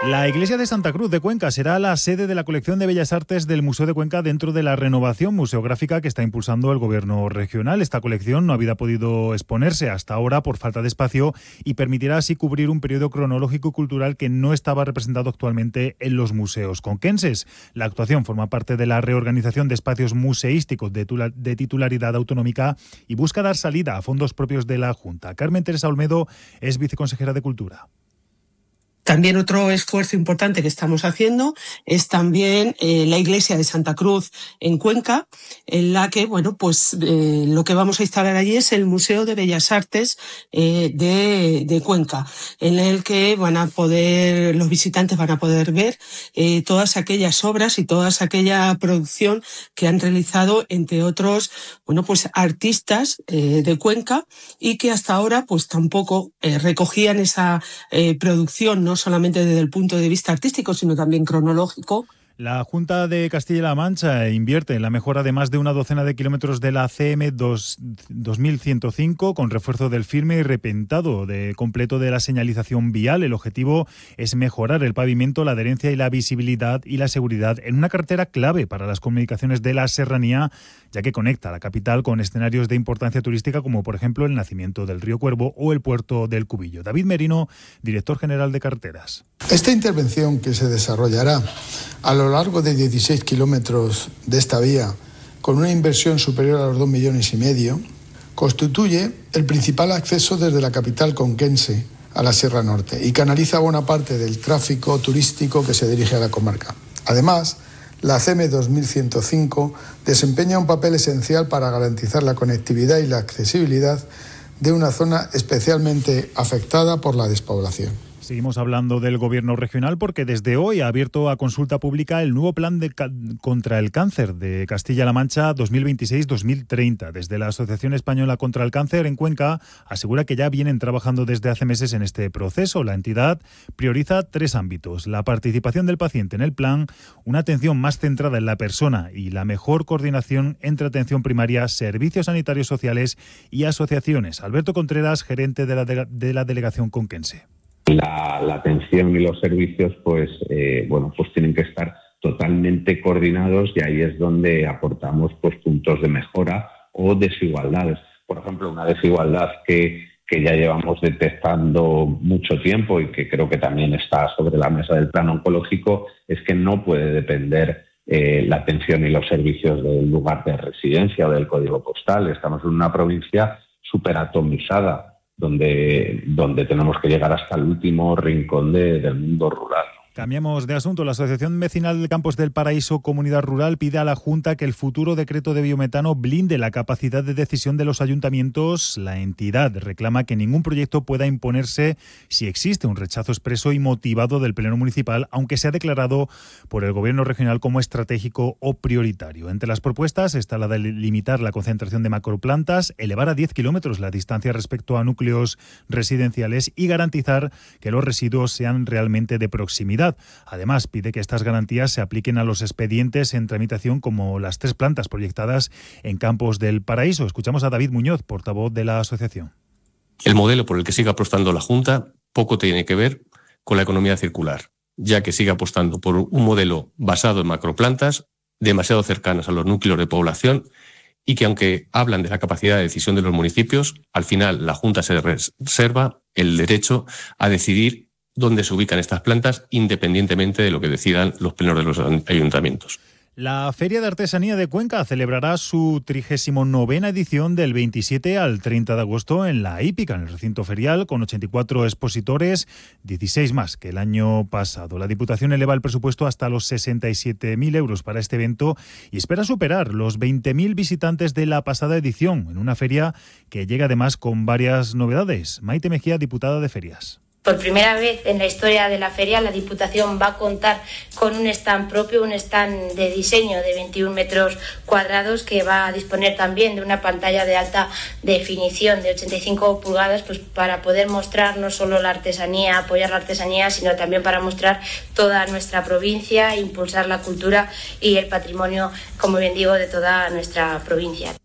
La iglesia de Santa Cruz de Cuenca será la sede de la colección de Bellas Artes del Museo de Cuenca dentro de la renovación museográfica que está impulsando el gobierno regional. Esta colección no había podido exponerse hasta ahora por falta de espacio y permitirá así cubrir un periodo cronológico y cultural que no estaba representado actualmente en los museos conquenses. La actuación forma parte de la reorganización de espacios museísticos de titularidad autonómica y busca dar salida a fondos propios de la Junta. Carmen Teresa Olmedo es viceconsejera de Cultura. También otro esfuerzo importante que estamos haciendo es también la iglesia de Santa Cruz en Cuenca, en la que, lo que vamos a instalar allí es el Museo de Bellas Artes de Cuenca, en el que los visitantes van a poder ver todas aquellas obras y toda aquella producción que han realizado, entre otros, artistas de Cuenca y que hasta ahora tampoco recogían esa producción, no solamente desde el punto de vista artístico, sino también cronológico. La Junta de Castilla-La Mancha invierte en la mejora de más de una docena de kilómetros de la CM 2105 con refuerzo del firme y repintado completo de la señalización vial. El objetivo es mejorar el pavimento, la adherencia y la visibilidad y la seguridad en una carretera clave para las comunicaciones de la serranía, ya que conecta la capital con escenarios de importancia turística como por ejemplo el nacimiento del río Cuervo o el puerto del Cubillo. David Merino, director general de carreteras. Esta intervención, que se desarrollará a lo largo de 16 kilómetros de esta vía, con una inversión superior a los 2,5 millones, constituye el principal acceso desde la capital conquense a la Sierra Norte y canaliza buena parte del tráfico turístico que se dirige a la comarca. Además, la CM 2105 desempeña un papel esencial para garantizar la conectividad y la accesibilidad de una zona especialmente afectada por la despoblación. Seguimos hablando del gobierno regional porque desde hoy ha abierto a consulta pública el nuevo plan contra el cáncer de Castilla-La Mancha 2026-2030. Desde la Asociación Española contra el Cáncer en Cuenca asegura que ya vienen trabajando desde hace meses en este proceso. La entidad prioriza 3 ámbitos: la participación del paciente en el plan, una atención más centrada en la persona y la mejor coordinación entre atención primaria, servicios sanitarios sociales y asociaciones. Alberto Contreras, gerente de la delegación conquense. La atención y los servicios tienen que estar totalmente coordinados y ahí es donde aportamos puntos de mejora o desigualdades. Por ejemplo, una desigualdad que ya llevamos detectando mucho tiempo y que creo que también está sobre la mesa del plan oncológico es que no puede depender la atención y los servicios del lugar de residencia o del código postal. Estamos en una provincia súper atomizada, donde tenemos que llegar hasta el último rincón del mundo rural. Cambiamos de asunto. La Asociación Vecinal de Campos del Paraíso Comunidad Rural pide a la Junta que el futuro decreto de biometano blinde la capacidad de decisión de los ayuntamientos. La entidad reclama que ningún proyecto pueda imponerse si existe un rechazo expreso y motivado del Pleno Municipal, aunque sea declarado por el Gobierno regional como estratégico o prioritario. Entre las propuestas está la de limitar la concentración de macroplantas, elevar a 10 kilómetros la distancia respecto a núcleos residenciales y garantizar que los residuos sean realmente de proximidad. Además, pide que estas garantías se apliquen a los expedientes en tramitación como las 3 plantas proyectadas en Campos del Paraíso. Escuchamos a David Muñoz, portavoz de la asociación. El modelo por el que sigue apostando la Junta poco tiene que ver con la economía circular, ya que sigue apostando por un modelo basado en macroplantas, demasiado cercanas a los núcleos de población y que, aunque hablan de la capacidad de decisión de los municipios, al final la Junta se reserva el derecho a decidir dónde se ubican estas plantas, independientemente de lo que decidan los plenos de los ayuntamientos. La Feria de Artesanía de Cuenca celebrará su 39ª edición del 27 al 30 de agosto en la hípica, en el recinto ferial, con 84 expositores, 16 más que el año pasado. La Diputación eleva el presupuesto hasta los 67.000 euros para este evento y espera superar los 20.000 visitantes de la pasada edición, en una feria que llega además con varias novedades. Maite Mejía, diputada de Ferias. Por primera vez en la historia de la feria, la Diputación va a contar con un stand propio, un stand de diseño de 21 metros cuadrados que va a disponer también de una pantalla de alta definición de 85 pulgadas, pues para poder mostrar no solo la artesanía, apoyar la artesanía, sino también para mostrar toda nuestra provincia, impulsar la cultura y el patrimonio, como bien digo, de toda nuestra provincia.